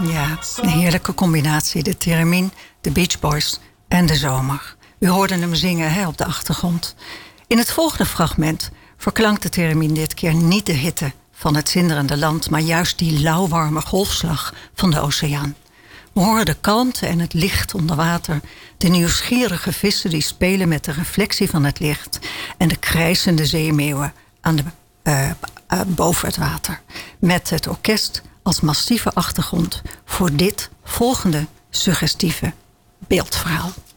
Ja, een heerlijke combinatie. De theremin, de Beach Boys en de zomer. U hoorde hem zingen op de achtergrond. In het volgende fragment verklankt de theremin dit keer niet de hitte van het zinderende land, maar juist die lauwwarme golfslag van de oceaan. We horen de kalmte en het licht onder water, de nieuwsgierige vissen die spelen met de reflectie van het licht en de krijsende zeemeeuwen aan boven het water. Met het orkest als massieve achtergrond voor dit volgende suggestieve beeldverhaal.